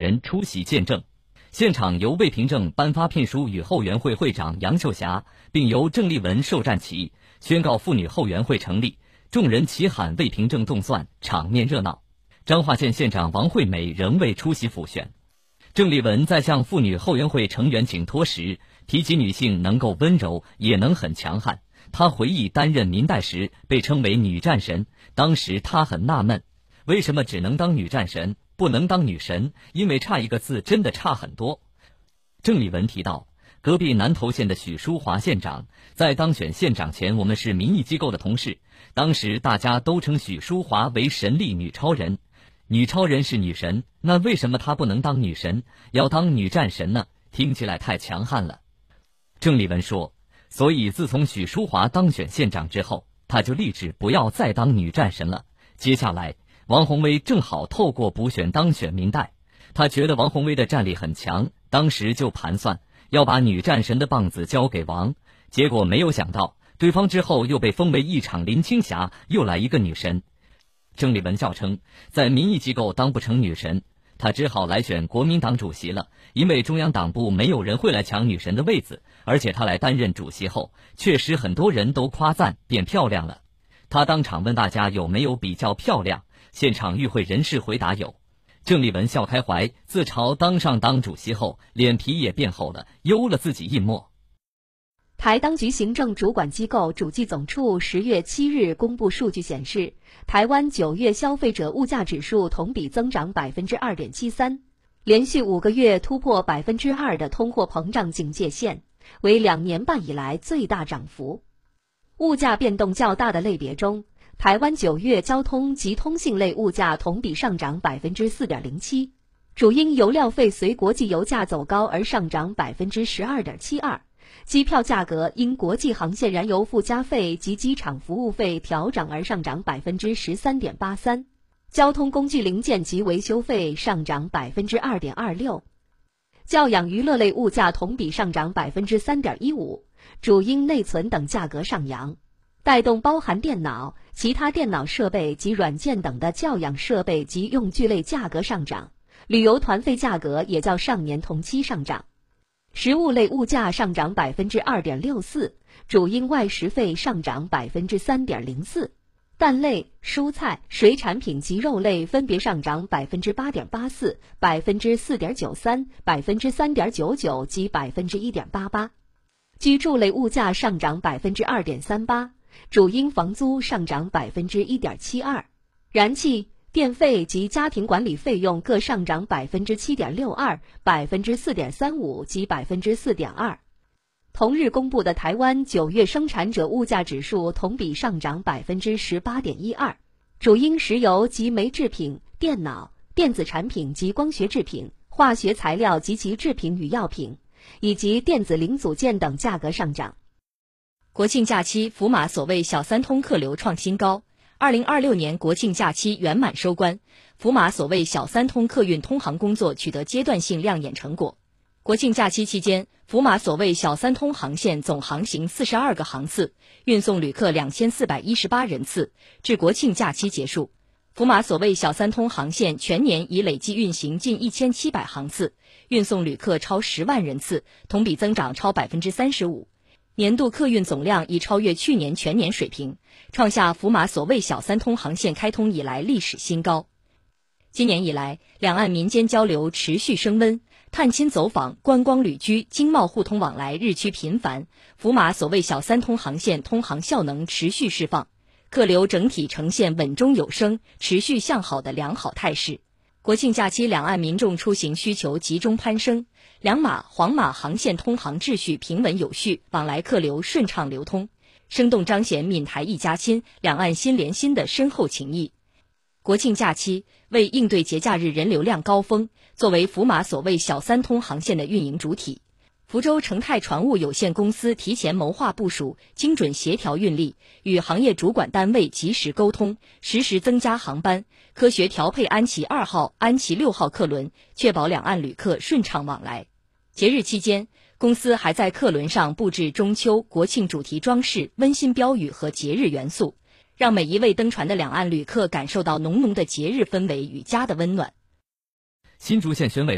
人出席见证。现场由魏平正颁发聘书与后援会会长杨秀霞，并由郑丽文受战旗，宣告妇女后援会成立，众人齐喊魏平正动算，场面热闹。彰化县县长王惠美仍未出席辅选。郑丽文在向妇女后援会成员请托时，提及女性能够温柔，也能很强悍。她回忆担任民代时被称为女战神，当时她很纳闷，为什么只能当女战神，不能当女神？因为差一个字真的差很多。郑丽文提到，隔壁南投县的许淑华县长在当选县长前，我们是民意机构的同事，当时大家都称许淑华为神力女超人。女超人是女神，那为什么她不能当女神，要当女战神呢？听起来太强悍了。郑丽文说，所以自从许淑华当选县长之后，她就立志不要再当女战神了。接下来王宏威正好透过补选当选民代，他觉得王宏威的战力很强，当时就盘算要把女战神的棒子交给王，结果没有想到对方之后又被封为一场林青霞，又来一个女神。郑丽文笑称，在民意机构当不成女神，她只好来选国民党主席了，因为中央党部没有人会来抢女神的位子，而且她来担任主席后，确实很多人都夸赞变漂亮了。她当场问大家有没有比较漂亮，现场与会人士回答有。郑丽文笑开怀，自嘲当上党主席后，脸皮也变厚了，悠了自己印墨。 台当局行政主管机构主计总处10月7日公布数据显示，台湾9月消费者物价指数同比增长 2.73%， 连续5个月突破 2% 的通货膨胀警戒线，为2年半以来最大涨幅。物价变动较大的类别中，台湾9月交通及通信类物价同比上涨 4.07%， 主因油料费随国际油价走高而上涨 12.72%。机票价格因国际航线燃油附加费及机场服务费调涨而上涨 13.83%， 交通工具零件及维修费上涨 2.26%。 教养娱乐类物价同比上涨 3.15%， 主因内存等价格上扬，带动包含电脑、其他电脑设备及软件等的教养设备及用具类价格上涨，旅游团费价格也较上年同期上涨。食物类物价上涨 2.64%， 主因外食费上涨 3.04%， 蛋类、蔬菜、水产品及肉类分别上涨 8.84%、4.93%、3.99% 及 1.88%。 居住类物价上涨 2.38%， 主因房租上涨 1.72%， 燃气、电费及家庭管理费用各上涨 7.62%、4.35% 及 4.2%。 同日公布的台湾9月生产者物价指数同比上涨 18.12%， 主因石油及煤制品、电脑、电子产品及光学制品、化学材料及其制品与药品，以及电子零组件等价格上涨。 国庆假期，福马所谓小三通客流创新高。2026年国庆假期圆满收官，福马所谓小三通客运通航工作取得阶段性亮眼成果。国庆假期期间，福马所谓小三通航线总航行42个航次，运送旅客2418人次。至国庆假期结束，福马所谓小三通航线全年已累计运行近1700航次，运送旅客超10万人次，同比增长超 35%。年度客运总量已超越去年全年水平，创下福马所谓小三通航线开通以来历史新高。今年以来，两岸民间交流持续升温，探亲走访、观光旅居、经贸互通往来日趋频繁，福马所谓小三通航线通航效能持续释放，客流整体呈现稳中有升、持续向好的良好态势。国庆假期两岸民众出行需求集中攀升，两马、黄马航线通航秩序平稳有序，往来客流顺畅流通，生动彰显闽台一家亲、两岸心连心的深厚情谊。国庆假期为应对节假日人流量高峰，作为福马所谓小三通航线的运营主体，福州成泰船务有限公司提前谋划部署，精准协调运力，与行业主管单位及时沟通，实时增加航班，科学调配安琪2号、安琪6号客轮，确保两岸旅客顺畅往来。节日期间，公司还在客轮上布置中秋、国庆主题装饰、温馨标语和节日元素，让每一位登船的两岸旅客感受到浓浓的节日氛围与家的温暖。 新竹县选委